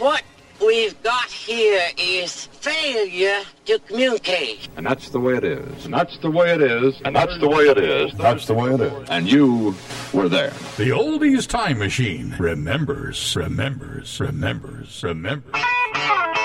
What we've got here is failure to communicate. And that's the way it is. And that's the way it is. And that's the way it is. That's the way it is. And you were there. The Oldies Time Machine remembers.